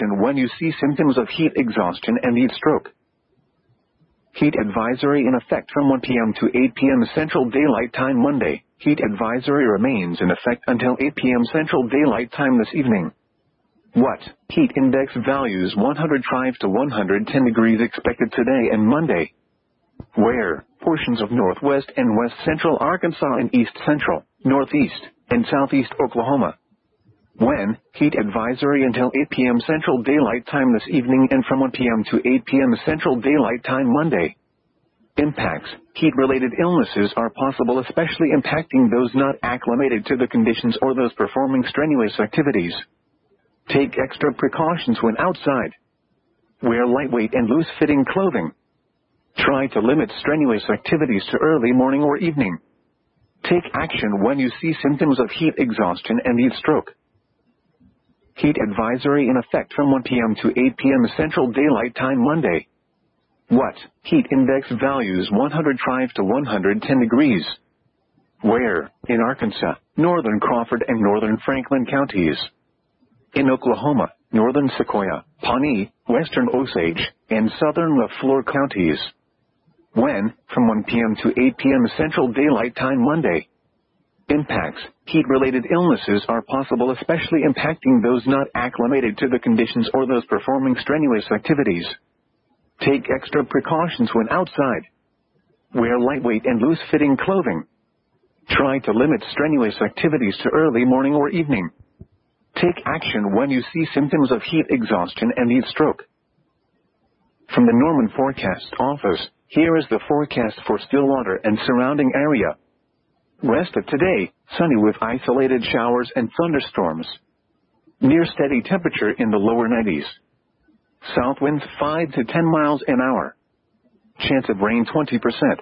action when you see symptoms of heat exhaustion and heat stroke. Heat advisory in effect from 1 p.m. to 8 p.m. Central Daylight Time Monday. Heat advisory remains in effect until 8 p.m. Central Daylight Time this evening. What? Heat index values 105 to 110 degrees expected today and Monday. Where? Portions of northwest and west central Arkansas and east central, northeast, and southeast Oklahoma. When? Heat advisory until 8 p.m. Central Daylight Time this evening and from 1 p.m. to 8 p.m. Central Daylight Time Monday. Impacts. Heat-related illnesses are possible, especially impacting those not acclimated to the conditions or those performing strenuous activities. Take extra precautions when outside. Wear lightweight and loose-fitting clothing. Try to limit strenuous activities to early morning or evening. Take action when you see symptoms of heat exhaustion and heat stroke. Heat advisory in effect from 1 p.m. to 8 p.m. Central Daylight Time Monday. What? Heat index values 105 to 110 degrees. Where? In Arkansas, northern Crawford and northern Franklin counties. In Oklahoma, northern Sequoia, Pawnee, western Osage, and southern LaFleur counties. When? From 1 p.m. to 8 p.m. Central Daylight Time Monday. Impacts. Heat-related illnesses are possible, especially impacting those not acclimated to the conditions or those performing strenuous activities. Take extra precautions when outside. Wear lightweight and loose-fitting clothing. Try to limit strenuous activities to early morning or evening. Take action when you see symptoms of heat exhaustion and heat stroke. From the Norman Forecast Office, here is the forecast for Stillwater and surrounding area. Rest of today, sunny with isolated showers and thunderstorms. Near steady temperature in the lower 90s. South winds 5 to 10 miles an hour. Chance of rain 20%.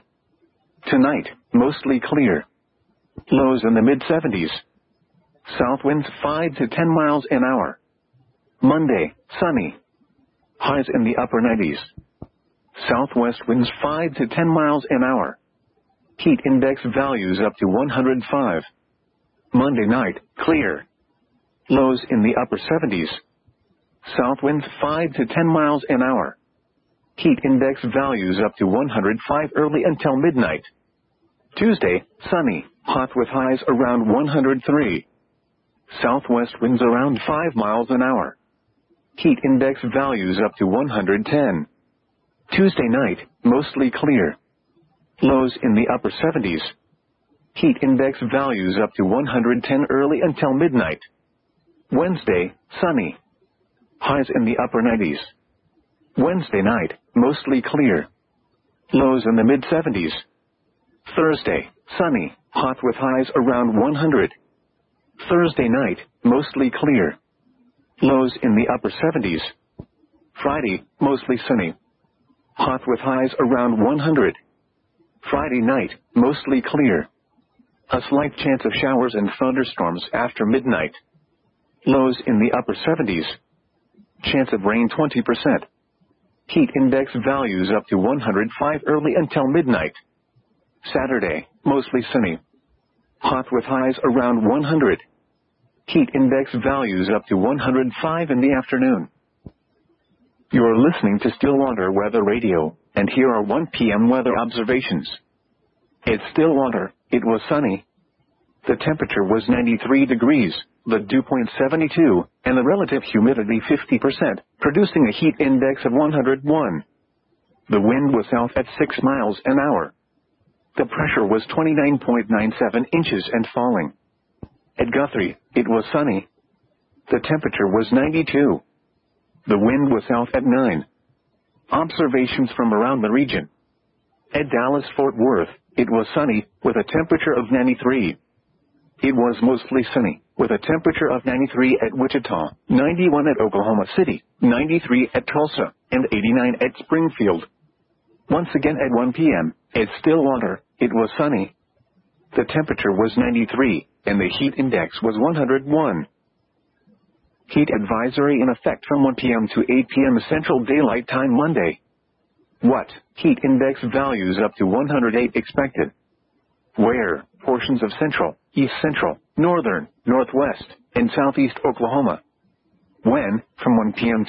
Tonight, mostly clear. Lows in the mid-70s. South winds 5 to 10 miles an hour. Monday, sunny. Highs in the upper 90s. Southwest winds 5 to 10 miles an hour. Heat index values up to 105. Monday night, clear. Lows in the upper 70s. South winds 5 to 10 miles an hour. Heat index values up to 105 early until midnight. Tuesday, sunny, hot with highs around 103. Southwest winds around 5 miles an hour. Heat index values up to 110. Tuesday night, mostly clear. Lows in the upper 70s. Heat index values up to 110 early until midnight. Wednesday, sunny. Highs in the upper 90s. Wednesday night, mostly clear. Lows in the mid-70s. Thursday, sunny, hot with highs around 100. Thursday night, mostly clear. Lows in the upper 70s. Friday, mostly sunny. Hot with highs around 100. Friday night, mostly clear. A slight chance of showers and thunderstorms after midnight. Lows in the upper 70s. Chance of rain 20%. Heat index values up to 105 early until midnight. Saturday, mostly sunny. Hot with highs around 100. Heat index values up to 105 in the afternoon. You are listening to Stillwater Weather Radio, and here are 1 p.m. weather observations. At Stillwater, it was sunny. The temperature was 93 degrees, the dew point 72, and the relative humidity 50%, producing a heat index of 101. The wind was south at 6 miles an hour. The pressure was 29.97 inches and falling. At Guthrie, it was sunny. The temperature was 92. The wind was south at 9. Observations from around the region. At Dallas-Fort Worth, it was sunny, with a temperature of 93. It was mostly sunny, with a temperature of 93 at Wichita, 91 at Oklahoma City, 93 at Tulsa, and 89 at Springfield. Once again at 1 p.m., at Stillwater, it was sunny. The temperature was 93, and the heat index was 101. Heat advisory in effect from 1 p.m. to 8 p.m. Central Daylight Time Monday. What? Heat index values up to 108 expected. Where? Portions of central, east central, northern, northwest, and southeast Oklahoma. When? From 1 p.m.